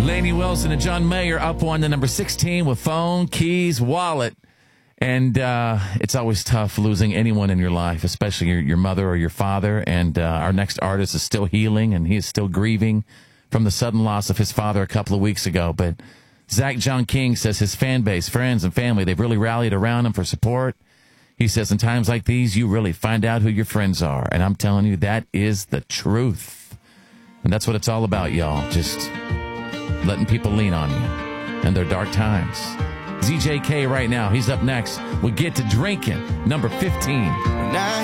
Lainey Wilson and John Mayer up on the number 16 with Phone, Keys, Wallet. And it's always tough losing anyone in your life, especially your mother or your father. And our next artist is still healing, and he is still grieving from the sudden loss of his father a couple of weeks ago. But Zach John King says his fan base, friends, and family, they've really rallied around him for support. He says in times like these, you really find out who your friends are. And I'm telling you, that is the truth. And that's what it's all about, y'all. Just letting people lean on you in their dark times. ZJK right now. He's up next. We'll get to drinking. Number 15.